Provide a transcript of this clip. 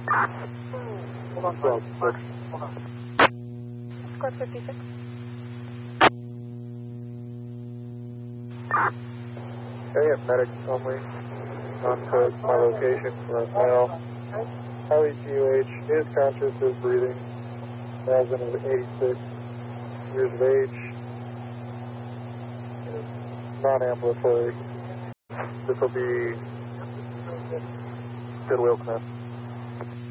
Hold on, 12, 6. Squad 56. Okay, medics only. Non-code, my location right now. Highly QH, is conscious, is breathing. Thousand is 86 years of age. Non-ambulatory. This will be Goodwill Clinic.